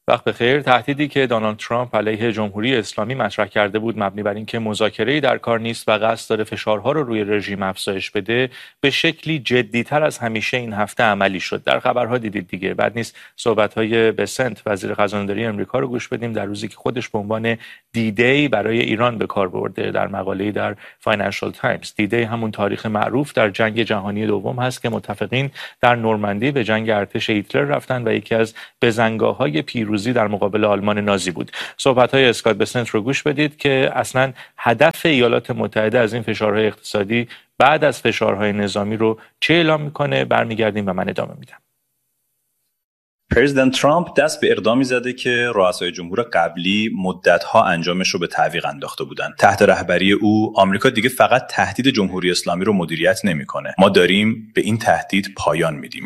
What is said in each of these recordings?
وقت بخیر. تهدیدی که دونالد ترامپ علیه جمهوری اسلامی مطرح کرده بود مبنی بر اینکه مذاکره‌ای در کار نیست و قصد داره فشارها رو روی رژیم افزایش بده، به شکلی جدی‌تر از همیشه این هفته عملی شد. در خبرها دیدید دیگه. بعد نیست صحبت‌های بسنت وزیر خزانه‌داری آمریکا رو گوش بدیم در روزی که خودش به عنوان دی برای ایران به کار برده. در مقاله‌ای در فاینانشال تایمز، دی همون تاریخ معروف در جنگ جهانی دوم هست که متفقین در نورماندی به جنگ ارتش هیتلر رفتن و یکی از بزنگاه‌های پیروزی در مقابل آلمان نازی بود. صحبت‌های اسکات بسنت رو گوش بدید که اصلاً هدف ایالات متحده از این فشارهای اقتصادی بعد از فشارهای نظامی رو چه اعلام میکنه. برمیگردیم و من ادامه میدم. پرزیدنت ترامپ دست به اقدامی زده که رؤسای جمهور قبلی مدت‌ها انجامش رو به تعویق انداخته بودن. تحت رهبری او، آمریکا دیگه فقط تهدید جمهوری اسلامی رو مدیریت نمی‌کنه. ما داریم به این تهدید پایان میدیم.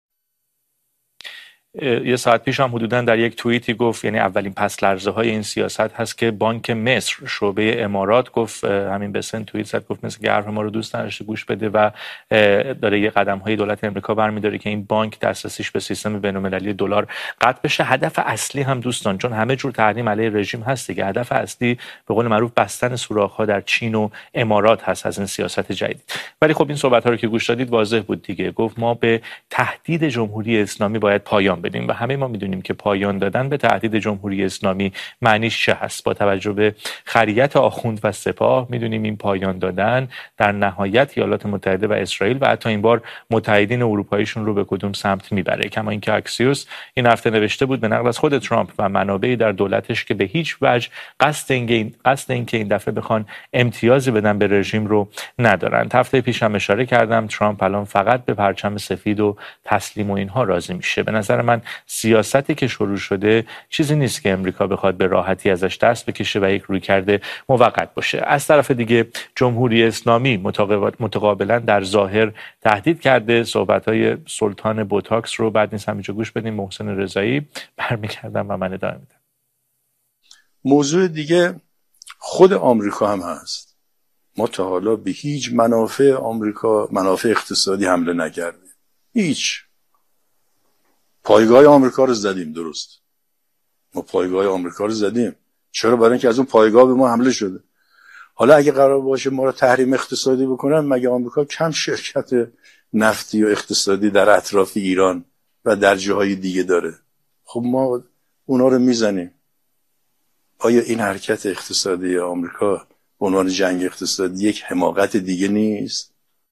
یه ساعت پیش هم حدوداً در یک توییتی گفت، یعنی اولین پس لرزه های این سیاست هست که بانک مصر شعبه امارات گفت، همین بسن توییت زد گفت مثل که حرف ما رو دوست نداشته گوش بده و داره یه قدم های دولت امریکا برمی‌داره که این بانک دسترسیش به سیستم بین‌المللی دلار قطع بشه. هدف اصلی هم دوستان، چون همه جور تحریم علیه رژیم هست دیگه، هدف اصلی به قول معروف بستن سوراخ‌ها در چین و امارات هست از این سیاست جدید. ولی خب این صحبت‌ها رو که گوش دادید واضح بود دیگه. گفت ما به تهدید جمهوری اسلامی باید پایان بدیم و همه ما میدونیم که پایان دادن به تهدید جمهوری اسلامی معنیش چه هست. با توجه به خریت آخوند و سپاه میدونیم این پایان دادن در نهایت ایالات متحده و اسرائیل و حتی این بار متحدین اروپاییشون رو به کدوم سمت میبره. کما اینکه اکسیوس این هفته نوشته بود به نقل از خود ترامپ و منابعی در دولتش که به هیچ وجه قصد اینکه این دفعه بخوان امتیازی بدن به رژیم رو ندارن. هفته پیش هم اشاره کردم ترامپ الان فقط به پرچم سفید و تسلیم و اینها راضی میشه. به نظر من سیاستی که شروع شده چیزی نیست که امریکا بخواد به راحتی ازش دست بکشه و یک رویکرد موقت باشه. از طرف دیگه جمهوری اسلامی متقابلا در ظاهر تهدید کرده. صحبت‌های سلطان بوتاکس رو بعد نیست همینجا گوش بدیم. محسن رضایی برمیگردم و من ادامه میدم. موضوع دیگه خود آمریکا هم هست. ما تا حالا به هیچ منافع آمریکا، منافع اقتصادی حمله نکردیم. هیچ. پایگاه آمریکا رو زدیم، درست. ما پایگاه آمریکا رو زدیم. چرا؟ برای اینکه از اون پایگاه به ما حمله شده. حالا اگه قرار باشه ما رو تحریم اقتصادی بکنن، مگه آمریکا کم شرکت نفتی و اقتصادی در اطراف ایران و در جاهای دیگه داره؟ خب ما اونا رو میزنیم. آیا این حرکت اقتصادی آمریکا به عنوان جنگ اقتصادی یک حماقت دیگه نیست؟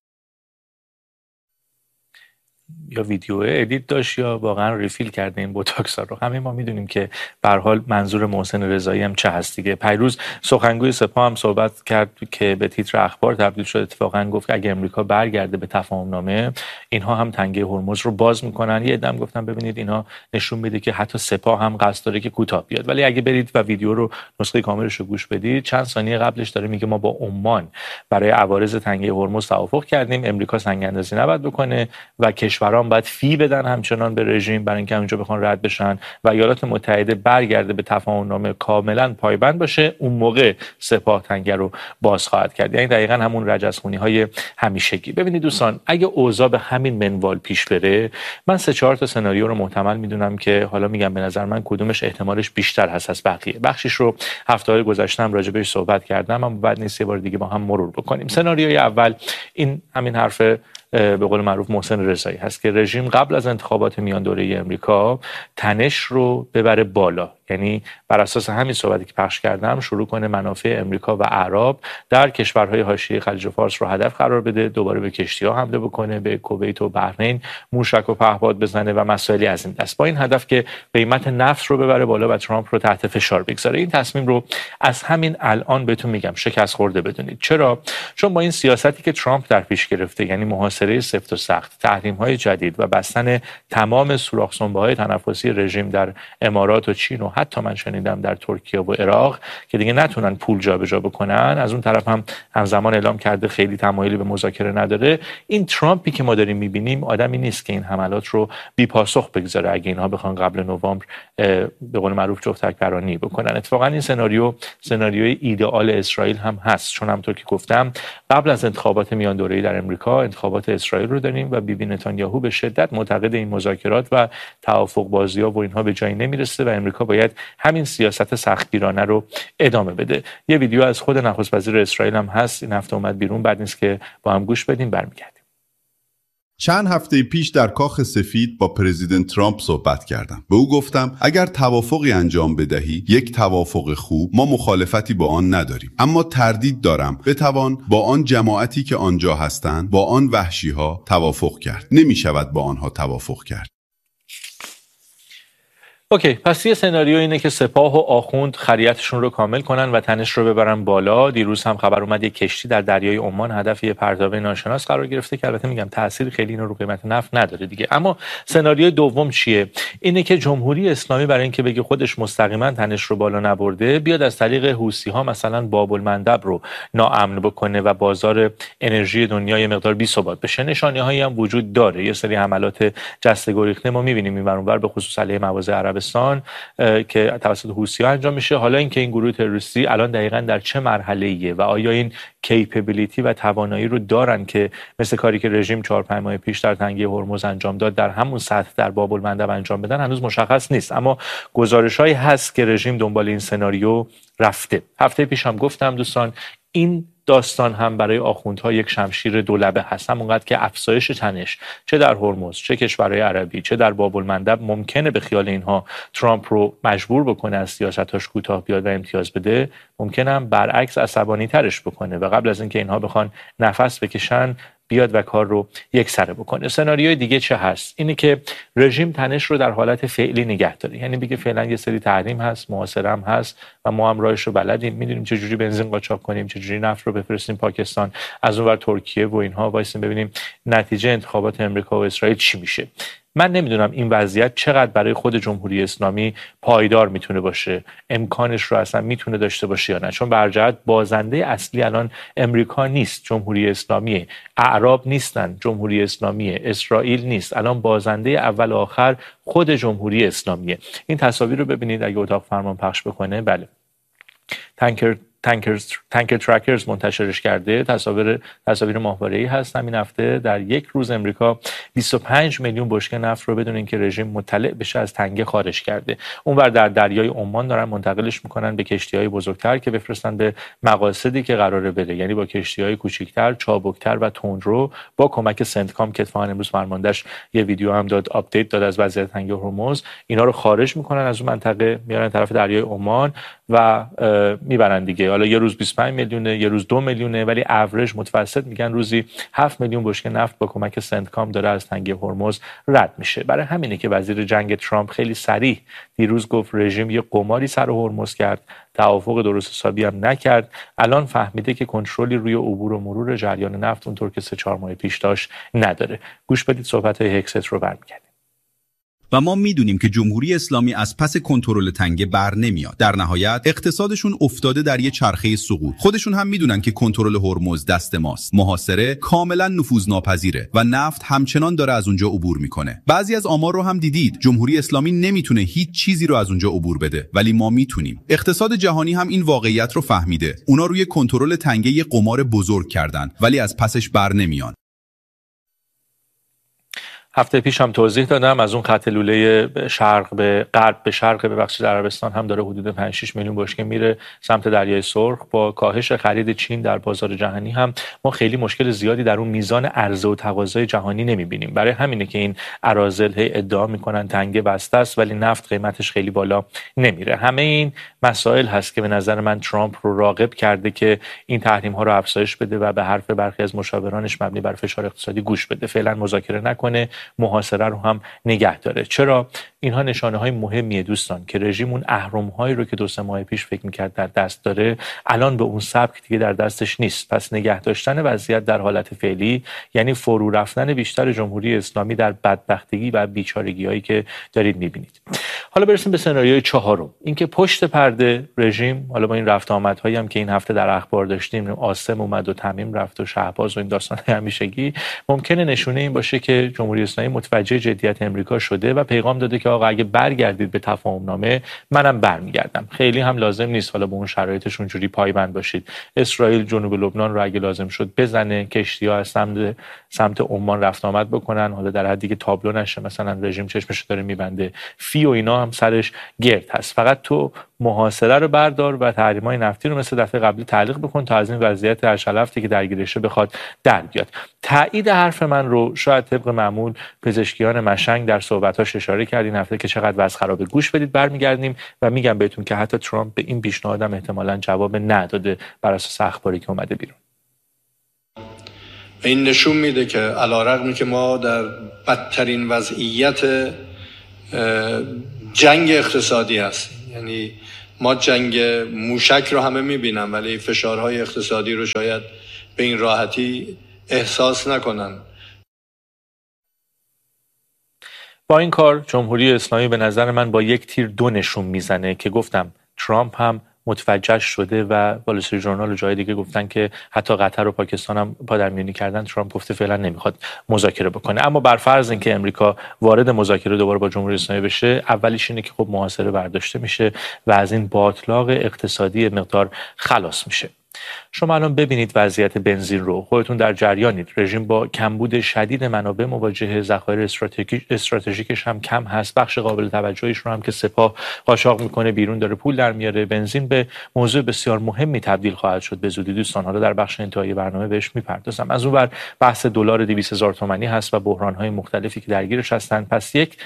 یا ویدیو ادیت داشت یا واقعا ریفیل کرده این بوتاکس ها رو. همه ما میدونیم که به هر حال منظور محسن رضایی هم چه هست دیگه. پیروز سخنگوی سپاه هم صحبت کرد که به تیتر اخبار تبدیل شد. اتفاقا گفت که اگه امریکا برگرده به تفاهم نامه، اینها هم تنگه هرمز رو باز میکنن. یه عده‌ام گفتن ببینید اینها نشون میده که حتی سپاه هم قصد داره که کوتاه بیاد. ولی اگه برید و ویدیو رو نسخه کاملش رو گوش بدید، چند ثانیه قبلش داره میگه ما با عمان برای عوارض تنگه هرمز توافق کردیم. امریکا سنگ اندازی نباید بکنه و کشورها باید فی بدن همچنان به رژیم برای اینکه اونجا بخوان رد بشن و ایالات متحده برگرده به تفاهم نامه کاملا پایبند باشه. اون موقع سپاه تنگه رو باز خواهد کرد. یعنی دقیقاً همون رجزخونی‌های همیشگی. ببینید دوستان، اگه اوضاع به همین منوال پیش بره، من 3-4 تا سناریو رو محتمل میدونم که حالا میگم به نظر من کدومش احتمالش بیشتر هست از بقیه. بخشش رو هفته‌های گذشته هم راجع بهش صحبت کردم، اما بعد نیست یه بار دیگه با هم مرور بکنیم. سناریوی اول این همین حرف به قول معروف محسن رضایی هست که رژیم قبل از انتخابات میان دوره امریکا تنش رو ببره بالا، یعنی بر اساس همین صحبتی که پخش کردم شروع کنه منافع امریکا و اعراب در کشورهای حاشیه خلیج فارس رو هدف قرار بده، دوباره به کشتی‌ها حمله بکنه، به کویت و بحرین موشک و پهپاد بزنه و مسائلی از این دست، با این هدف که قیمت نفت رو ببره بالا و ترامپ رو تحت فشار بگذاره. این تصمیم رو از همین الان بهتون میگم شکست خورده بدونید. چرا؟ چون با این سیاستی که ترامپ در پیش گرفته، یعنی محاصره سفت و سخت، تحریم‌های جدید و بستن تمام سوراخ‌سنبه‌های تنفسی رژیم در امارات و چین و حتی من شنیدم در ترکیه و عراق که دیگه نتونن پول جابجا بکنن. از اون طرف هم همزمان اعلام کرده خیلی تمایلی به مذاکره نداره. این ترامپی که ما داریم میبینیم آدمی نیست که این حملات رو بی پاسخ بگذاره اگه اینها بخوان قبل نوامبر به قول معروف جفتکبرانی بکنن. اتفاقا این سناریوی ایدئال اسرائیل هم هست، چون همونطور که گفتم قبل از انتخابات میان دوره‌ای در امریکا انتخابات اسرائیل رو داریم و بیبی نتانیاهو به شدت معتقد این مذاکرات و توافق بازی‌ها و اینها به جایی نمیرسه و امریکا باید همین سیاست سختگیرانه رو ادامه بده. یه ویدیو از خود نخست وزیر اسرائیل هم هست، این هفته اومد بیرون، بعد نیست که با هم گوش بدیم برمیگردیم. چند هفته پیش در کاخ سفید با پرزیدنت ترامپ صحبت کردم. به او گفتم اگر توافقی انجام بدهی، یک توافق خوب، ما مخالفتی با آن نداریم، اما تردید دارم بتوان با آن جماعتی که آنجا هستند، با آن وحشی‌ها توافق کرد. نمی شود با آنها توافق کرد. اوکی، پس یه سناریو اینه که سپاه و آخوند خریتشون رو کامل کنن و تنش رو ببرن بالا. دیروز هم خبر اومد یک کشتی در دریای عمان هدف یه پرتاب ناشناس قرار گرفته که البته میگم تأثیر خیلی اینو رو قیمت نفت نداره دیگه. اما سناریوی دوم چیه؟ اینه که جمهوری اسلامی برای اینکه بگه خودش مستقیما تنش رو بالا نبرده، بیاد از طریق حوثی‌ها مثلا باب المندب رو ناامن بکنه و بازار انرژی دنیا یه مقدار بی‌ثبات بشه. نشانه‌هایی هم وجود داره. یه سری حملات جسته گریخته ما می‌بینیم این ور به خصوص علیه مواضع عربستان که توسط حوثی‌ها انجام میشه. حالا اینکه این گروه تروریستی الان دقیقاً در چه مرحله‌ایه و آیا این کیپبیلیتی و توانایی رو دارن که مثل کاری که رژیم 4-5 ماه پیش در تنگه هرمز انجام داد در همون سطح در باب المندب انجام بدن، هنوز مشخص نیست. اما گزارش‌هایی هست که رژیم دنبال این سناریو رفته. هفته پیش هم گفتم دوستان، این داستان هم برای آخوندها یک شمشیر دولبه هست، همونقدر که افزایش تنش چه در هرمز، چه کشورهای عربی، چه در باب المندب ممکنه به خیال اینها ترامپ رو مجبور بکنه از سیاستاش کوتاه بیاد و امتیاز بده، ممکنه هم برعکس عصبانی ترش بکنه و قبل از اینکه اینها بخوان نفس بکشن بیاد و کار رو یکسره بکنه. سناریوی دیگه چه هست؟ اینه که رژیم تنش رو در حالت فعلی نگه داره، یعنی بگه فعلا یه سری تحریم هست، محاصره هم هست و ما هم راهش رو بلدیم، میدونیم چه جوری بنزین قاچاق کنیم، چه جوری نفت رو بفرستیم پاکستان، از اونور ترکیه و اینها، وایسیم ببینیم نتیجه انتخابات امریکا و اسرائیل چی میشه. من نمیدونم این وضعیت چقدر برای خود جمهوری اسلامی پایدار میتونه باشه، امکانش رو اصلا میتونه داشته باشه یا نه، چون برجهت بازنده اصلی الان امریکا نیست، جمهوری اسلامیه، اعراب نیستن، جمهوری اسلامیه، اسرائیل نیست، الان بازنده اول و آخر خود جمهوری اسلامیه. این تصاویر رو ببینید اگه اتاق فرمان پخش بکنه. بله، تانکر ترکرز منتشرش کرده. تصاویر ماهواره‌ای هست. همین هفته در یک روز امریکا 25 میلیون بشکه نفت رو بدون اینکه رژیم مطلع بشه از تنگه خارج کرده. اونور در دریای عمان دارن منتقلش میکنن به کشتی‌های بزرگتر که بفرستن به مقاصدی که قراره بره، یعنی با کشتی‌های کوچیک‌تر، چابکتر و تندرو با کمک سنتکام که اتفاقا امروز فرماندهش یه ویدیو هم داد، آپدیت داد از وضعیت تنگه هرمز، اینا رو خارج میکنن از اون منطقه، میارن طرف دریای عمان و میبرن دیگه. حالا یه روز 25 میلیونه، یه روز 2 میلیونه، ولی اوریج متوسط میگن روزی 7 میلیون بشکه نفت با کمک سنتکام داره از تنگه هرمز رد میشه. برای همینه که وزیر جنگ ترامپ خیلی صریح دیروز گفت رژیم یه قماری سر هرمز کرد، توافق درست حسابی هم نکرد، الان فهمیده که کنترلی روی عبور و مرور جریان نفت اونطور که 3-4 ماه پیش داشت نداره. گوش بدید صحبت‌های هکست رو برمیگردیم. و ما میدونیم که جمهوری اسلامی از پس کنترل تنگه بر نمیاد. در نهایت اقتصادشون افتاده در یه چرخه سقوط. خودشون هم میدونن که کنترل هرمز دست ماست. محاصره کاملا نفوذناپذیره و نفت همچنان داره از اونجا عبور میکنه. بعضی از آمار رو هم دیدید. جمهوری اسلامی نمیتونه هیچ چیزی رو از اونجا عبور بده، ولی ما میتونیم. اقتصاد جهانی هم این واقعیت رو فهمیده. اونا روی کنترل تنگه یه قمار بزرگ کردن، ولی از پسش بر نمیان. هفته پیش هم توضیح دادم از اون خط لوله شرق به غرب به شرق ببخشید عربستان هم داره حدود 5-6 میلیون بشکه میره سمت دریای سرخ. با کاهش خرید چین در بازار جهانی هم ما خیلی مشکل زیادی در اون میزان عرضه و تقاضای جهانی نمیبینیم. برای همینه که این اراذل ادعا میکنن تنگه بسته است ولی نفت قیمتش خیلی بالا نمیره. همه این مسائل هست که به نظر من ترامپ رو راغب کرده که این تحریم ها رو افزایش بده و به حرف برخی از مشاورانش مبنی بر فشار اقتصادی گوش بده، فعلا مذاکره نکنه، محاصره رو هم نگه داره. چرا؟ اینها نشانه های مهمیه دوستان که رژیم اون اهرم هایی رو که 2-3 ماه پیش فکر میکرد در دست داره الان به اون سبک دیگه در دستش نیست. پس نگه داشتن وضعیت در حالت فعلی یعنی فرو رفتن بیشتر جمهوری اسلامی در بدبختگی و بیچارگی هایی که دارید میبینید. حالا برسیم به سناریوی چهارم، اینکه پشت پرده رژیم، حالا با این رفت آمدهایی هم که این هفته در اخبار داشتیم، عاصم اومد و تمیم رفت و شهباز و این داستان‌های همیشگی، ممکنه نشونه این باشه که جمهوری اسلامی متوجه جدیت امریکا شده و پیغام داده که آقا اگه برگردید به تفاهم‌نامه منم برمیگردم. خیلی هم لازم نیست حالا به اون شرایطش اونجوری پایبند باشید. اسرائیل جنوب لبنان رو اگه لازم شد بزنه، کشتی‌ها از سمت عمان رفت آمد بکنن، حالا در حدی که تابلو نشه مثلا رژیم چشمش داره میبنده، فی و اینا هم سرش گرد هست. فقط تو محاصره رو بردار و تحریم‌های نفتی رو مثل دفعه قبلی تعلیق بکن تا از این وضعیت هرشلفتی که درگیرشه بخواد در بیاد. تایید حرف من رو شاید طبق معمول پزشکیان مشنگ در صحبتاش اشاره کرد این هفته که چقدر وضع خرابه. گوش بدید، برمیگردیم و میگم بهتون که حتی ترامپ به این پیشنهادم احتمالاً جواب نداده بر اساس اخباری که اومده بیرون. این نشون میده که علیرغمی که ما در بدترین وضعیت جنگ اقتصادی هستیم، یعنی ما جنگ موشک رو همه میبینن ولی فشارهای اقتصادی رو شاید به این راحتی احساس نکنن. با این کار جمهوری اسلامی به نظر من با یک تیر دو نشون میزنه که گفتم ترامپ هم متوجه شده و وال استریت ژورنال و جای دیگه گفتن که حتی قطر و پاکستان هم پادرمیونی کردن. ترامپ گفته فعلا نمیخواد مذاکره بکنه، اما بر فرض اینکه امریکا وارد مذاکره دوباره با جمهوری اسلامی بشه، اولیش اینه که خب محاصره برداشته میشه و از این باطلاق اقتصادی مقدار خلاص میشه. شما الان ببینید وضعیت بنزین رو، خودتون در جریانید. رژیم با کمبود شدید منابع مواجهه، ذخایر استراتژیکش هم کم هست. بخش قابل توجهیش رو هم که سپاه قاچاق میکنه بیرون داره پول در میاره. بنزین به موضوع بسیار مهمی تبدیل خواهد شد به زودی دوستان. حالا در بخش انتهایی برنامه بهش میپردازم. از اون ور بحث دلار 200,000 تومانی هست و بحران‌های مختلفی که درگیرش هستن. پس یک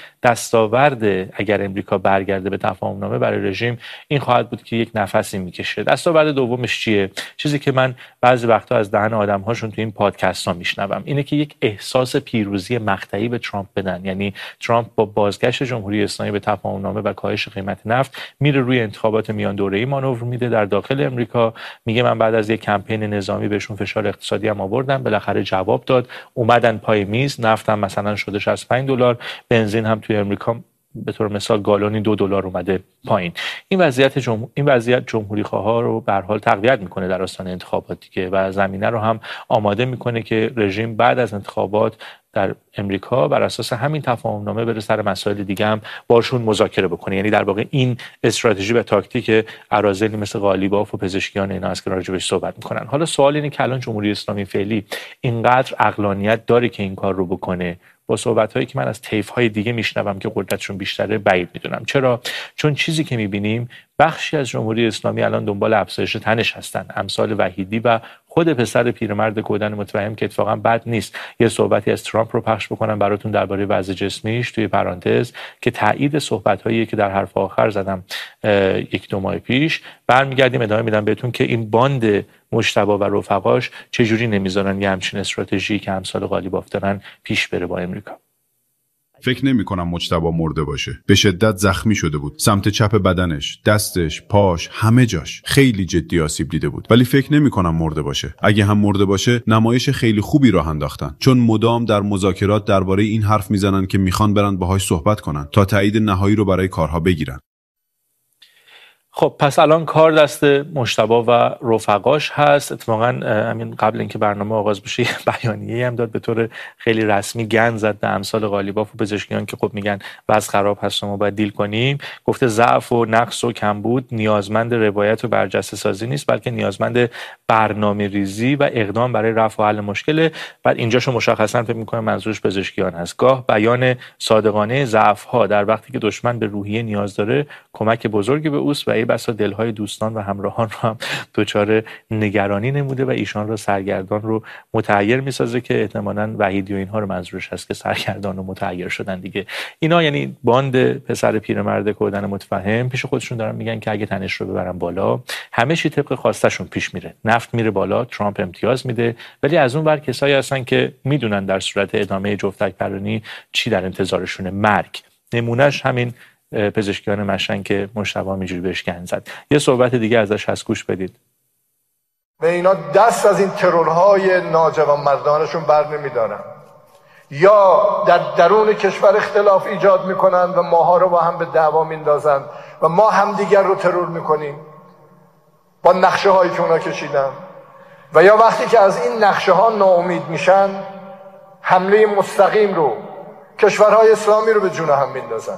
دستاورد اگر امریکا برگرده به تفاهم‌نامه برای رژیم این خواهد بود که یک نفسی میکشه. دستاورد دومش چیه؟ چیزی که من بعضی وقتا از دهن آدم‌هاشون تو این پادکست‌ها میشنوم اینه که یک احساس پیروزی مقطعی به ترامپ بدن. یعنی ترامپ با بازگشت جمهوری اسلامی به تفاهم‌نامه و کاهش قیمت نفت میره روی انتخابات میان دوره‌ای مانور میده در داخل امریکا. میگه من بعد از یک کمپین نظامی بهشون فشار اقتصادی هم آوردم، بالاخره جواب داد، اومدن پای میز. نفت هم مثلا شده $65، بنزین هم توی امریکا به طور مثال گالونی $2 اومده پایین. این وضعیت جمهوری خواها رو به هر حال تقویت میکنه در آستانه انتخابات دیگه و زمینه رو هم آماده میکنه که رژیم بعد از انتخابات در امریکا بر اساس همین تفاهم‌نامه بره سر مسائل دیگه هم باشون مذاکره بکنه. یعنی در واقع این استراتژی و تاکتیک اراذلی مثل قالیباف و پزشکیان اینا است که راجبش صحبت میکنن. حالا سوال اینه که الان جمهوری اسلامی فعلی اینقدر عقلانیت داره که این کار رو بکنه؟ با صحبت‌هایی که من از طیف‌های دیگه میشنوم که قدرتشون بیشتره بعید میدونم. چرا؟ چون چیزی که میبینیم بخشی از جمهوری اسلامی الان دنبال افزایش تنش هستن، امثال وحیدی و خود پسر پیرمرد کودن متفهم که اتفاقا بد نیست. یه صحبتی از ترامپ رو پخش بکنم براتون درباره وضع جسمیش توی پرانتز که تایید صحبت‌هایی که در حرف آخر زدم 1-2 ماه پیش. برمیگردیم ادامه میدم بهتون که این باند مجتبی و رفقاش چجوری نمیذارن یه همچین استراتژی که امثال قالیباف دارن پیش بره با امریکا. فکر نمی کنم مجتبی مرده باشه. به شدت زخمی شده بود. سمت چپ بدنش، دستش، پاش، همه جاش خیلی جدی آسیب دیده بود. ولی فکر نمی کنم مرده باشه. اگه هم مرده باشه، نمایش خیلی خوبی راه انداختن. چون مدام در مذاکرات درباره این حرف میزنن که میخوان برن باهاش صحبت کنن تا تایید نهایی رو برای کارها بگیرن. خب پس الان کار دست مجتبی و رفقاش هست. اتفاقا همین قبل اینکه برنامه آغاز بشه بیانیه‌ای هم داد به طور خیلی رسمی گند زد به امثال قالیباف و پزشکیان که خب میگن وضع خراب هست و ما باید دیل کنیم. گفته ضعف و نقص و کمبود نیازمند روایت و برجسته سازی نیست بلکه نیازمند برنامه‌ریزی و اقدام برای رفع و حل مشکل. بعد اینجاشو مشخصا فکر می‌کنم منظورش پزشکیان هست. گاه بیان صادقانه ضعف‌ها در وقتی که دشمن به روحیه نیاز داره کمک بزرگی به اوست و بسا دلهای دوستان و همراهان رو هم دچار نگرانی نموده و ایشان رو سرگردان رو متحیر میسازه که احتمالاً وحیدی و اینها رو منظورش هست که سرگردان و متحیر شدن دیگه. اینا یعنی باند پسر پیرمرد کودن متفهم پیش خودشون دارن میگن که اگه تنش رو ببرن بالا همه چی طبق خواستشون پیش میره. نفت میره بالا، ترامپ امتیاز میده، ولی از اون ور کسایی هستن که میدونن در صورت ادامه جفتک پرانی چی در انتظارشونه، مرگ. نمونهش همین پزشکیان مشنگ که مجتبی میجوری بهش گند زد. یه صحبت دیگه ازش هست، گوش بدید. و اینا دست از این ترورهای ناجوان مردانشون بر نمیدارن. یا در درون کشور اختلاف ایجاد میکنند و ماها رو با هم به دعوا میندازند و ما هم دیگر رو ترور میکنیم با نقشه هایی که اونا کشیدن، و یا وقتی که از این نقشه ها ناامید میشن حمله مستقیم رو کشورهای اسلامی رو به جون هم میندازن.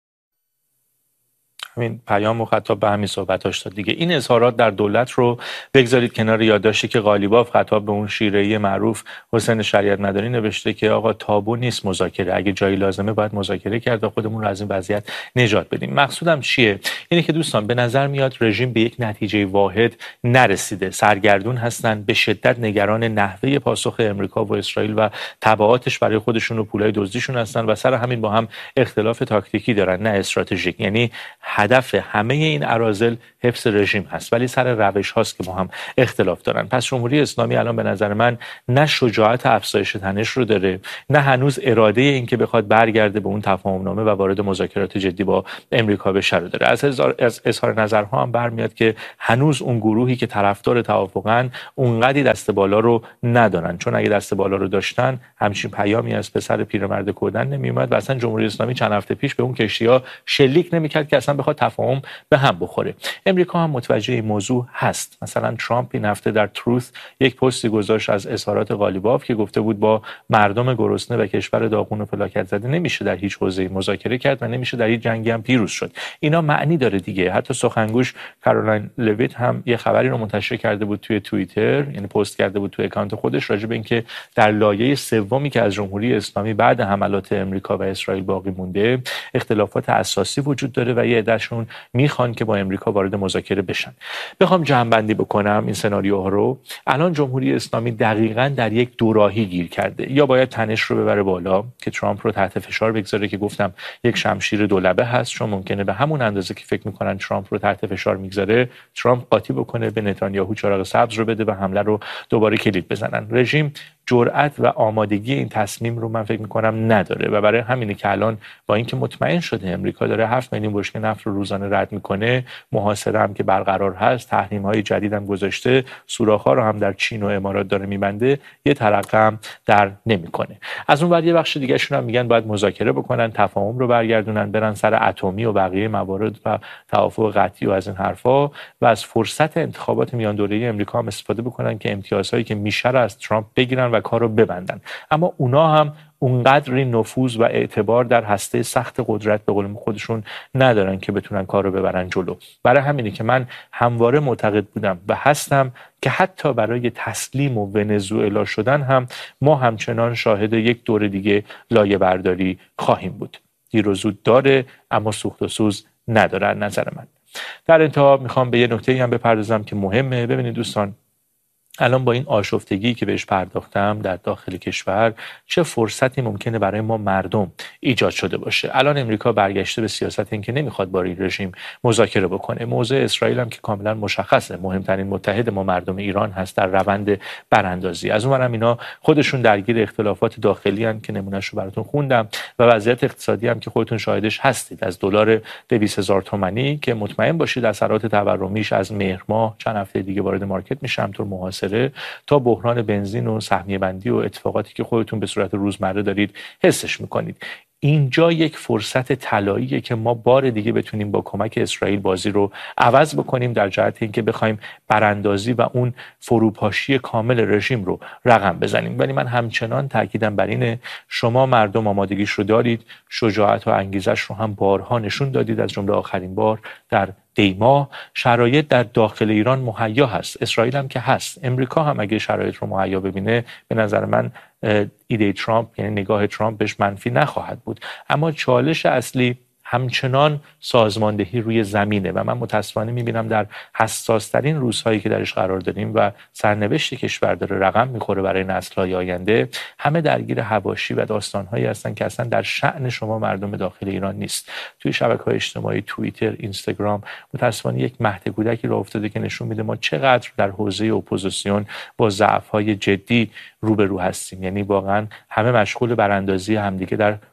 همین پیام و خطاب به همین صحبتاش داد دیگه. این اظهارات در دولت رو بگذارید کنار یادداشتی که قالیباف خطاب به اون شیره‌ای معروف حسین شریعت مداری نوشته که آقا تابو نیست مذاکره، اگه جایی لازمه باید مذاکره کرد و خودمون رو از این وضعیت نجات بدیم. مقصودم چیه؟ اینه که دوستان به نظر میاد رژیم به یک نتیجه واحد نرسیده، سرگردون هستن، به شدت نگران نحوه پاسخ امریکا و اسرائیل و تبعاتش برای خودشون و پولای دزدیشون هستن و سر همین با هم اختلاف تاکتیکی دارن نه استراتژیک. یعنی هدف همه این اراذل حفظ رژیم هست، ولی سر روش هاست که با هم اختلاف دارن. پس جمهوری اسلامی الان به نظر من نه شجاعت افزایش تنش رو داره، نه هنوز اراده این که بخواد برگرده به اون تفاهم نامه و وارد مذاکرات جدی با امریکا بشه رو داره. از اظهار نظرها هم برمیاد که هنوز اون گروهی که طرفدار توافقن اونقدی دست بالا رو ندارن، چون اگه دست بالا رو داشتن همچین پیامی از پسر پیرمرد کودن نمیومد و اصلا جمهوری اسلامی چند هفته پیش به اون کشتی‌ها شلیک نمی‌کرد که اصلا بخواد تفاهم به هم بخوره. امریکا هم متوجه این موضوع هست. مثلا ترامپ این هفته در تروث یک پستی گذاشت از اظهارات قالیباف که گفته بود با مردم گرسنه و کشور داغون و فلاکت زده نمیشه در هیچ حوزه‌ای مذاکره کرد و نمیشه در هیچ جنگی هم پیروز شد. اینا معنی داره دیگه. حتی سخنگوش کارولین لویت هم یه خبری رو منتشر کرده بود توی توییتر، یعنی پست کرده بود توی اکانت خودش راجع به اینکه در لایه سومی که از جمهوری اسلامی بعد حملات امریکا و اسرائیل باقی مونده اختلافات اساسی وجود داره و یه عده‌شون میخوان که با امریکا وارد مذاکره بشن. بخوام جمع‌بندی بکنم این سناریوها رو، الان جمهوری اسلامی دقیقاً در یک دوراهی گیر کرده. یا باید تنش رو ببره بالا که ترامپ رو تحت فشار بگذاره که گفتم یک شمشیر دولبه هست، چون ممکنه به همون اندازه که فکر میکنن ترامپ رو تحت فشار میگذاره ترامپ قاطی بکنه، به نتانیاهو چراغ سبز رو بده و حمله رو دوباره کلید بزنن. رژیم جرأت و آمادگی این تصمیم رو من فکر میکنم نداره و برای همینه که الان با اینکه مطمئن شده امریکا داره 7 میلیون بشکه نفت رو روزانه رد میکنه، محاصره هم که برقرار هست، تحریم‌های جدید هم گذاشته، سوراخ‌ها رو هم در چین و امارات داره میبنده، یه ترقه هم در نمیکنه. از اون ور یه بخش دیگه شون هم میگن باید مذاکره بکنن، تفاهم رو برگردونن، برن سر اتمی و بقیه موارد و توافق قطعی و از این حرفا و از فرصت انتخابات میان دوره‌ای امریکا هم استفاده بکنن که امتیازهایی که میشه رو از ترامپ بگیرن و کارو ببندن. اما اونا هم اونقدری نفوذ و اعتبار در هسته سخت قدرت به قول خودشون ندارن که بتونن کارو ببرن جلو. برای همینه که من همواره معتقد بودم و هستم که حتی برای تسلیم و ونزوئلا شدن هم ما همچنان شاهد یک دور دیگه لایه برداری خواهیم بود. دیر و زود داره اما سوخت و سوز نداره نظر من. در انتها میخوام به یه نکته‌ای هم بپردازم که مهمه. ببینید دوستان، الان با این آشفتگی که بهش پرداختم در داخل کشور چه فرصتی ممکنه برای ما مردم ایجاد شده باشه. الان امریکا برگشته به سیاست این که نمیخواد با این رژیم مذاکره بکنه. موضع اسرائیل هم که کاملا مشخصه، مهمترین متحد ما مردم ایران هست در روند براندازی. از اونورم اینا خودشون درگیر اختلافات داخلی ان که نمونهش رو براتون خوندم و وضعیت اقتصادی هم که خودتون شاهدش هستید. از دلار 200,000 تومانی که مطمئن باشید اثرات تورمیش از مهر ماه چند هفته دیگه وارد مارکت میشه، همونطور محاسبه تا بحران بنزین و سهمیه بندی و اتفاقاتی که خودتون به صورت روزمره دارید حسش میکنید. اینجا یک فرصت طلاییه که ما بار دیگه بتونیم با کمک اسرائیل بازی رو عوض بکنیم در جهت اینکه بخوایم براندازی و اون فروپاشی کامل رژیم رو رقم بزنیم. ولی من همچنان تاکیدم بر اینه شما مردم آمادگیش رو دارید، شجاعت و انگیزش رو هم بارها نشون دادید، از جمله آخرین بار در دیما. شرایط در داخل ایران مهیا هست، اسرائیل هم که هست، امریکا هم اگه شرایط رو مهیا ببینه به نظر من ایده ترامپ، یعنی نگاه ترامپ بهش منفی نخواهد بود. اما چالش اصلی همچنان سازماندهی روی زمینه و من متاسفانه میبینم در حساس‌ترین روزهایی که درش قرار داریم و سرنوشت کشور داره رقم میخوره برای نسل‌های آینده، همه درگیر حواشی و داستان‌هایی هستن که اصلا در شأن شما مردم داخل ایران نیست. توی شبکه‌های اجتماعی، توییتر، اینستاگرام متاسفانه یک مهد کودکی راه افتاده که نشون میده ما چقدر در حوزه اپوزیسیون با ضعف‌های جدی روبرو هستیم. یعنی واقعا همه مشغول براندازی همدیگه در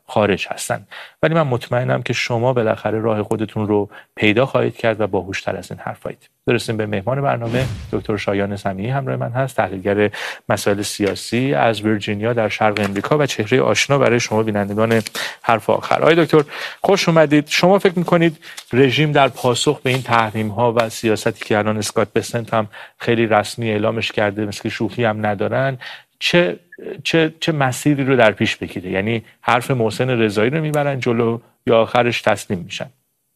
خارج هستن. ولی من مطمئنم که شما بالاخره راه خودتون رو پیدا خواهید کرد و باهوشتر از این حرفایید. برسیم به مهمان برنامه. دکتر شایان سمیعی همراه من هست، تحلیلگر مسائل سیاسی از ویرجینیا در شرق امریکا و چهره آشنا برای شما بینندگان حرف آخر. آقای دکتر خوش اومدید. شما فکر می‌کنید رژیم در پاسخ به این تحریم‌ها و سیاستی که الان اسکات بسنت هم خیلی رسمی اعلامش کرده، مثل شوخی هم ندارن، چه مسیری رو در پیش بگیره؟ یعنی حرف محسن رضایی رو میبرن جلو یا آخرش تسلیم میشن؟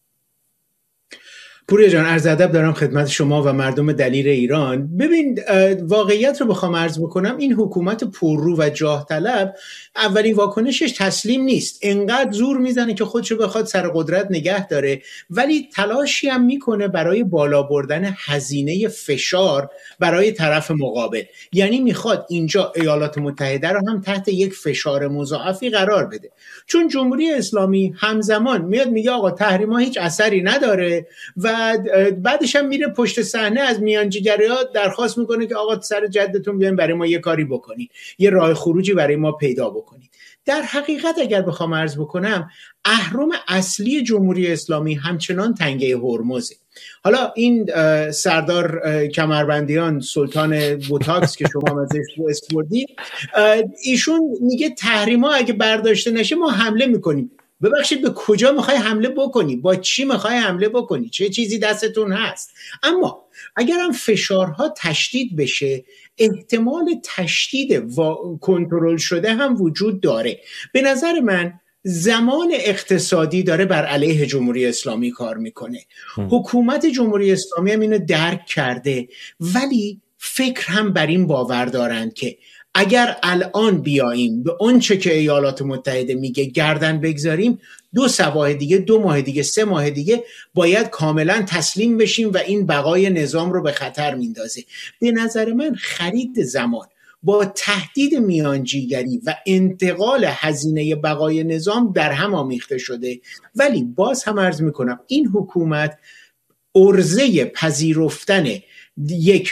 پوریا جان، عرض ادب دارم خدمت شما و مردم دلیر ایران. ببین، واقعیت رو بخوام عرض بکنم، این حکومت پررو و جاه طلب اولین واکنشش تسلیم نیست. انقدر زور میزنه که خودشو بخواد سر قدرت نگه داره، ولی تلاشی هم میکنه برای بالا بردن هزینه فشار برای طرف مقابل. یعنی میخواد اینجا ایالات متحده رو هم تحت یک فشار مضاعفی قرار بده، چون جمهوری اسلامی همزمان میاد میگه آقا تحریم‌ها هیچ اثری نداره و بعدش هم میره پشت صحنه از میانجیگری‌ها درخواست میکنه که آقا سر جدتون بیاین برای ما یه کاری بکنید، یه راه خروجی برای ما پیدا بکنید. در حقیقت اگر بخوام عرض بکنم، اهرم اصلی جمهوری اسلامی همچنان تنگه هرمزه. حالا این سردار کمربندیان، سلطان بوتاکس که شما ازش استفردید، ایشون میگه تحریم‌ها اگه برداشته نشه ما حمله میکنیم. ببخشید، به کجا میخوای حمله بکنی؟ با چی میخوای حمله بکنی؟ چه چیزی دستتون هست؟ اما اگر هم فشارها تشدید بشه، احتمال تشدید کنترل شده هم وجود داره. به نظر من زمان اقتصادی داره بر علیه جمهوری اسلامی کار میکنه. حکومت جمهوری اسلامی هم اینو درک کرده، ولی فکر هم بر این باور دارند که اگر الان بیاییم به اونچه که ایالات متحده میگه گردن بگذاریم، 2 ماه دیگه 2 ماه دیگه 3 ماه دیگه باید کاملا تسلیم بشیم و این بقای نظام رو به خطر میندازه. به نظر من خرید زمان با تهدید میانجیگری و انتقال هزینه بقای نظام در هم آمیخته شده. ولی باز هم عرض میکنم این حکومت عرضه پذیرفتن یک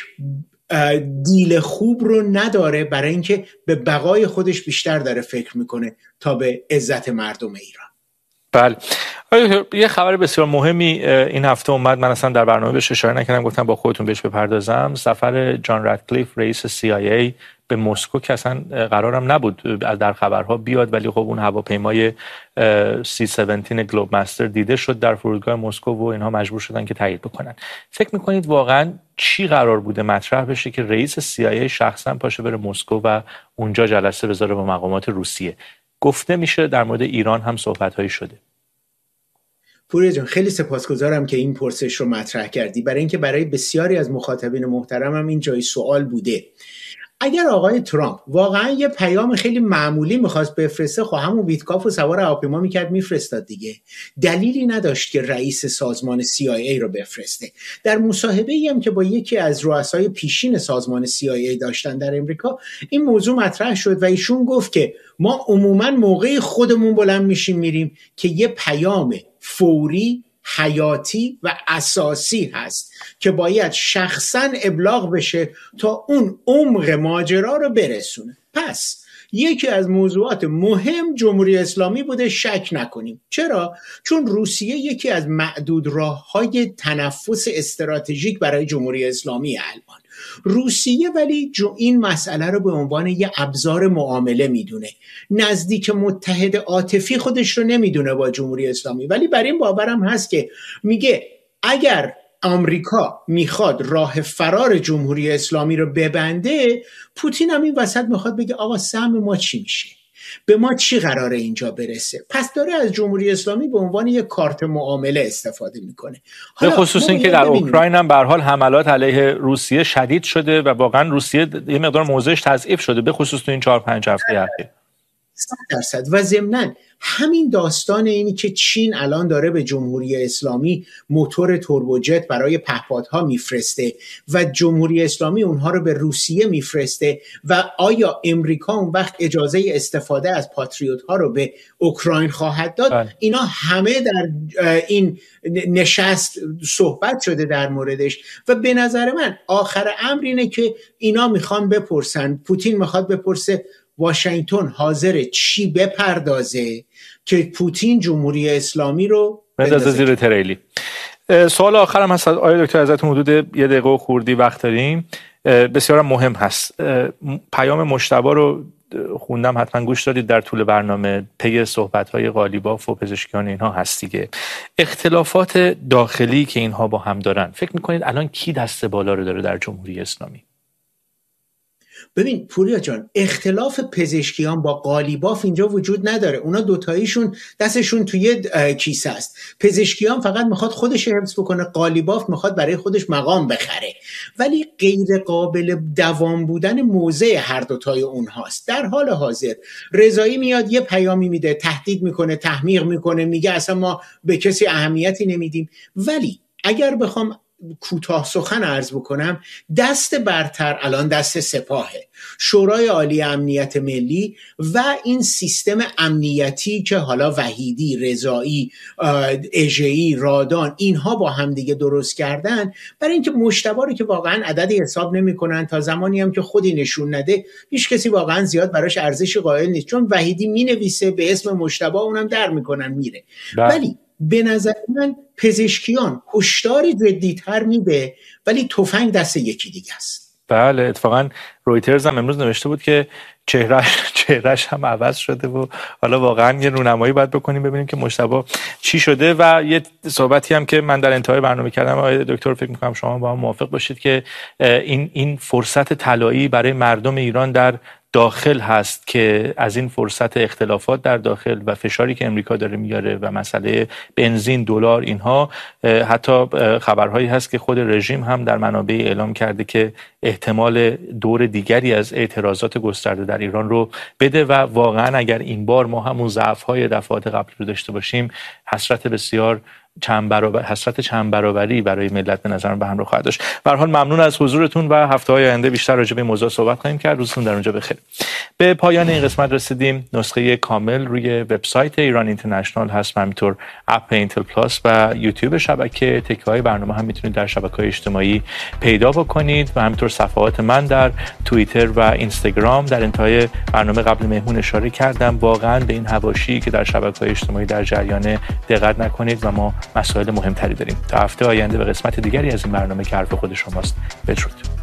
دیل خوب رو نداره، برای اینکه به بقای خودش بیشتر داره فکر میکنه تا به عزت مردم ایران. بله. یه خبر بسیار مهمی این هفته اومد، من اصلا در برنامه بهش اشاره نکردم، گفتم با خودتون بهش بپردازم. سفر جان رادکلیف رئیس CIA به مسکو که اصلا قرارم نبود در خبرها بیاد، ولی خب اون هواپیمای C-17 گلوب مستر دیده شد در فرودگاه مسکو و اینها مجبور شدن که تایید بکنن. فکر میکنید واقعا چی قرار بوده مطرح بشه که رئیس CIA شخصا پاشه بره مسکو و اونجا جلسه بذاره با مقامات روسیه؟ گفته میشه در مورد ایران هم صحبت‌هایی شده. پوریا جان، خیلی سپاسگزارم که این پرسش رو مطرح کردی، برای اینکه برای بسیاری از مخاطبین محترمم این جای سوال بوده. اگر آقای ترامپ واقعا یه پیام خیلی معمولی میخواست بفرسته، خب همون ویتکاف رو سوار هواپیما میکرد میفرستاد دیگه. دلیلی نداشت که رئیس سازمان CIA رو بفرسته. در مصاحبه‌ای هم که با یکی از رؤسای پیشین سازمان CIA داشتن در امریکا، این موضوع مطرح شد و ایشون گفت که ما عموما موقع خودمون بلند میشیم میریم که یه پیام فوری، حیاتی و اساسی هست که باید شخصا ابلاغ بشه تا اون عمق ماجرا رو برسونه. پس یکی از موضوعات مهم جمهوری اسلامی بوده، شک نکنیم. چرا؟ چون روسیه یکی از معدود راه‌های تنفس استراتژیک برای جمهوری اسلامی الان. روسیه ولی این مسئله رو به عنوان یه ابزار معامله میدونه. نزدیک متحد عاطفی خودش رو نمیدونه با جمهوری اسلامی، ولی بر این باورم هست که میگه اگر آمریکا میخواد راه فرار جمهوری اسلامی رو ببنده، پوتین هم این وسط میخواد بگه آقا سهم ما چی میشه؟ به ما چی قراره اینجا برسه؟ پس داره از جمهوری اسلامی به عنوان یک کارت معامله استفاده میکنه. به خصوص این که در اوکراین هم به هر حال حملات علیه روسیه شدید شده و واقعا روسیه یه مقدار موضعش تضعیف شده، به خصوص تو این 4-5 هفته اخیر. 100% و ضمناً همین داستان اینی که چین الان داره به جمهوری اسلامی موتور توربوجت برای پهپادها میفرسته و جمهوری اسلامی اونها رو به روسیه میفرسته و آیا امریکا اون وقت اجازه استفاده از پاتریوت ها رو به اوکراین خواهد داد؟ اینا همه در این نشست صحبت شده در موردش و به نظر من آخر امر اینه که اینا میخوان بپرسن، پوتین میخواد بپرسه واشنگتن حاضر چی بپردازه که پوتین جمهوری اسلامی رو بندازه زیر تریلی. سوال آخرم هست آقای دکتر، ازتون حدود 1 دقیقه و خوردی وقت داریم، بسیار مهم هست. پیام مجتبی رو خوندم، حتما گوش دادید در طول برنامه، پی صحبت‌های قالیباف و پزشکیان اینها هست دیگه. اختلافات داخلی که اینها با هم دارن، فکر می‌کنید الان کی دست بالا رو داره در جمهوری اسلامی؟ ببین پوریا جان، اختلاف پزشکیان با قالیباف اینجا وجود نداره. اونا دوتاییشون دستشون توی کیسه است. پزشکیان فقط میخواد خودش حفظ بکنه، قالیباف میخواد برای خودش مقام بخره. ولی غیر قابل دوام بودن موضع هر دوتای اونهاست. در حال حاضر رضایی میاد یه پیامی میده، تهدید میکنه، تحمیق میکنه، میگه اصلا ما به کسی اهمیتی نمیدیم. ولی اگر بخوام کوتاه سخن عرض بکنم، دست برتر الان دست سپاهه، شورای عالی امنیت ملی و این سیستم امنیتی که حالا وحیدی، رضایی، اژه‌ای، رادان اینها با هم دیگه درست کردن، برای اینکه مجتبی رو که واقعا عددی حساب نمی‌کنن، تا زمانی هم که خودی نشون نده هیچ کسی واقعا زیاد براش ارزش قائل نیست، چون وحیدی مینویسه به اسم مجتبی، اونم در میکنن میره. ولی به نظر من پزشکیان هشداری جدی‌تر میده، ولی تفنگ دست یکی دیگه است. بله، اتفاقا رویترز هم امروز نوشته بود که چهرهش هم عوض شده و حالا واقعا یه رونمایی باید بکنیم ببینیم که مجتبی چی شده. و یه صحبتی هم که من در انتهای برنامه کردم آقای دکتر، فکر می‌کنم شما با هم موافق باشید که این فرصت طلایی برای مردم ایران در داخل هست که از این فرصت اختلافات در داخل و فشاری که امریکا داره میاره و مسئله بنزین، دلار، اینها، حتی خبرهایی هست که خود رژیم هم در منابع اعلام کرده که احتمال دور دیگری از اعتراضات گسترده در ایران رو بده و واقعا اگر این بار ما همون ضعف‌های دفعات قبل رو داشته باشیم، حسرت چند برابری برای ملت به نظرم به همراه خواهد داشت. به هر حال ممنون از حضورتون و هفته‌های آینده بیشتر راجع به این موضوع صحبت خواهیم کرد. روزتون در اونجا بخیر. به پایان این قسمت رسیدیم. نسخه کامل روی وبسایت ایران اینترنشنال هست و همینطور اپ اینتل پلاس و یوتیوب شبکه. تکه‌های برنامه هم میتونید در شبکه‌های اجتماعی پیدا بکنید و همینطور صفحات من در توییتر و اینستاگرام. در انتهای برنامه قبل مهمون اشاره کردم، واقعا به این حواشی که در شبکه‌های اجتماعی در جریان دقت نکنید و ما مسائل مهمتری داریم. تا هفته آینده به قسمت دیگری از این برنامه که حرف خود شماست. بدرود.